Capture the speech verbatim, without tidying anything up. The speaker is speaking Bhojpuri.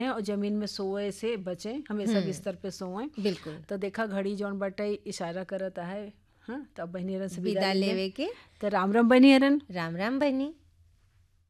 और जमीन में सोए से बचे, हमेशा बिस्तर पे सोए। बिल्कुल। तो देखा घड़ी जौन बाटे इशारा करता है। हाँ, तब बहनियरन से विदा विदा लेवे लेवे के। तो राम राम बहनियरन। राम राम बहनी।